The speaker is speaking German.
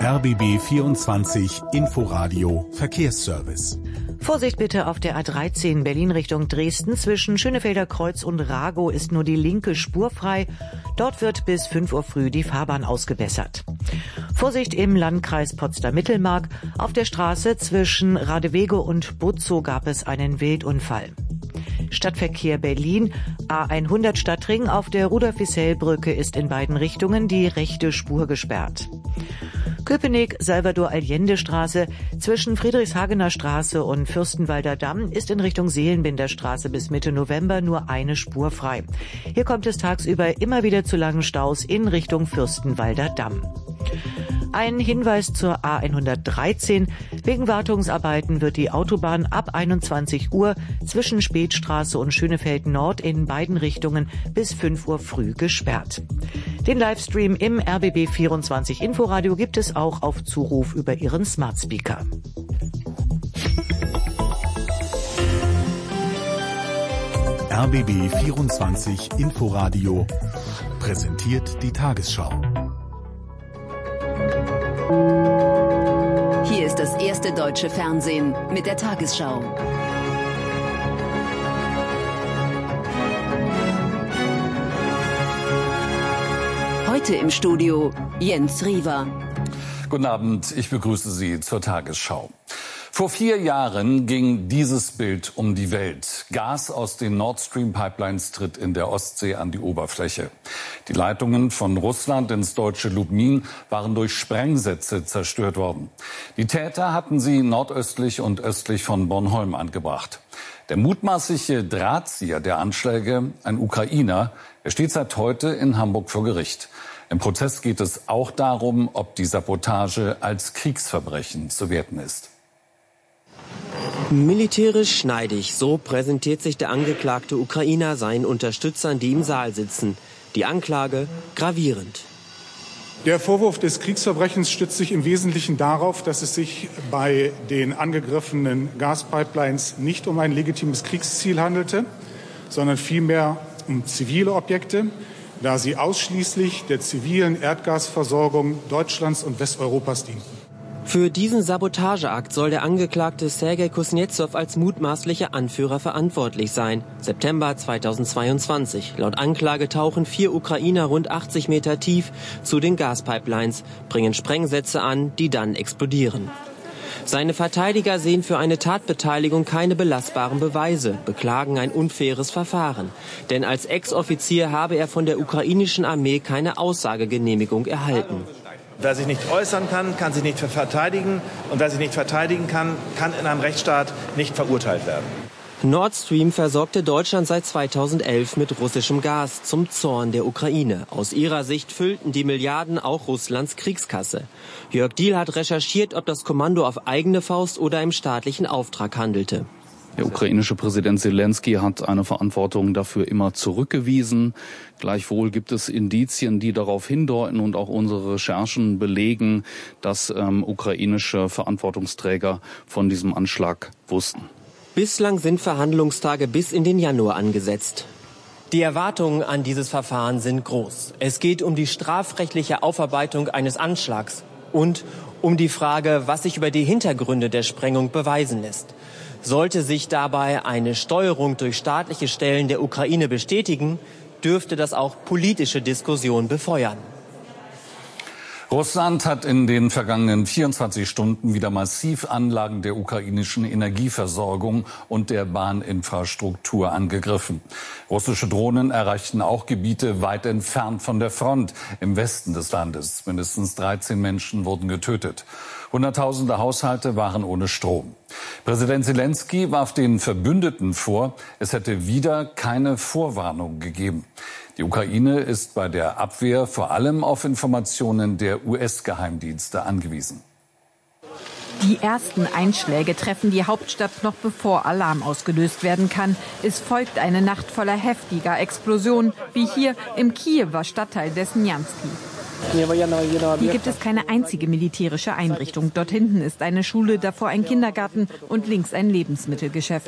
RBB 24 Inforadio Verkehrsservice. Vorsicht bitte auf der A13 Berlin Richtung Dresden. Zwischen Schönefelder Kreuz und Ragow ist nur die linke Spur frei. Dort wird bis 5 Uhr früh die Fahrbahn ausgebessert. Vorsicht im Landkreis Potsdam-Mittelmark. Auf der Straße zwischen Radewege und Butzow gab es einen Wildunfall. Stadtverkehr Berlin, A100 Stadtring. Auf der Rudolf-Wissell-Brücke ist in beiden Richtungen die rechte Spur gesperrt. Köpenick-Salvador-Allende-Straße zwischen Friedrichshagener Straße und Fürstenwalder Damm ist in Richtung Seelenbinderstraße bis Mitte November nur eine Spur frei. Hier kommt es tagsüber immer wieder zu langen Staus in Richtung Fürstenwalder Damm. Ein Hinweis zur A113. Wegen Wartungsarbeiten wird die Autobahn ab 21 Uhr zwischen Spätstraße und Schönefeld Nord in beiden Richtungen bis 5 Uhr früh gesperrt. Den Livestream im RBB 24 Inforadio gibt es auch auf Zuruf über Ihren Smart Speaker. RBB 24 Inforadio präsentiert die Tagesschau. Hier ist das erste deutsche Fernsehen mit der Tagesschau. Heute im Studio Jens Riewer. Guten Abend, ich begrüße Sie zur Tagesschau. Vor 4 Jahren ging dieses Bild um die Welt. Gas aus den Nord Stream Pipelines tritt in der Ostsee an die Oberfläche. Die Leitungen von Russland ins deutsche Lubmin waren durch Sprengsätze zerstört worden. Die Täter hatten sie nordöstlich und östlich von Bornholm angebracht. Der mutmaßliche Drahtzieher der Anschläge, ein Ukrainer, er steht seit heute in Hamburg vor Gericht. Im Prozess geht es auch darum, ob die Sabotage als Kriegsverbrechen zu werten ist. Militärisch schneidig, so präsentiert sich der angeklagte Ukrainer seinen Unterstützern, die im Saal sitzen. Die Anklage gravierend. Der Vorwurf des Kriegsverbrechens stützt sich im Wesentlichen darauf, dass es sich bei den angegriffenen Gaspipelines nicht um ein legitimes Kriegsziel handelte, sondern vielmehr um zivile Objekte, da sie ausschließlich der zivilen Erdgasversorgung Deutschlands und Westeuropas dienten. Für diesen Sabotageakt soll der Angeklagte Sergei Kusnetsow als mutmaßlicher Anführer verantwortlich sein. September 2022. Laut Anklage tauchen 4 Ukrainer rund 80 Meter tief zu den Gaspipelines, bringen Sprengsätze an, die dann explodieren. Seine Verteidiger sehen für eine Tatbeteiligung keine belastbaren Beweise, beklagen ein unfaires Verfahren. Denn als Ex-Offizier habe er von der ukrainischen Armee keine Aussagegenehmigung erhalten. Wer sich nicht äußern kann, kann sich nicht verteidigen. Und wer sich nicht verteidigen kann, kann in einem Rechtsstaat nicht verurteilt werden. Nord Stream versorgte Deutschland seit 2011 mit russischem Gas, zum Zorn der Ukraine. Aus ihrer Sicht füllten die Milliarden auch Russlands Kriegskasse. Jörg Diehl hat recherchiert, ob das Kommando auf eigene Faust oder im staatlichen Auftrag handelte. Der ukrainische Präsident Zelensky hat eine Verantwortung dafür immer zurückgewiesen. Gleichwohl gibt es Indizien, die darauf hindeuten und auch unsere Recherchen belegen, dass ukrainische Verantwortungsträger von diesem Anschlag wussten. Bislang sind Verhandlungstage bis in den Januar angesetzt. Die Erwartungen an dieses Verfahren sind groß. Es geht um die strafrechtliche Aufarbeitung eines Anschlags und um die Frage, was sich über die Hintergründe der Sprengung beweisen lässt. Sollte sich dabei eine Steuerung durch staatliche Stellen der Ukraine bestätigen, dürfte das auch politische Diskussionen befeuern. Russland hat in den vergangenen 24 Stunden wieder massiv Anlagen der ukrainischen Energieversorgung und der Bahninfrastruktur angegriffen. Russische Drohnen erreichten auch Gebiete weit entfernt von der Front im Westen des Landes. Mindestens 13 Menschen wurden getötet. Hunderttausende Haushalte waren ohne Strom. Präsident Zelensky warf den Verbündeten vor, es hätte wieder keine Vorwarnung gegeben. Die Ukraine ist bei der Abwehr vor allem auf Informationen der US-Geheimdienste angewiesen. Die ersten Einschläge treffen die Hauptstadt noch bevor Alarm ausgelöst werden kann. Es folgt eine Nacht voller heftiger Explosionen, wie hier im Kiewer Stadtteil Desnjanski. Hier gibt es keine einzige militärische Einrichtung. Dort hinten ist eine Schule, davor ein Kindergarten und links ein Lebensmittelgeschäft.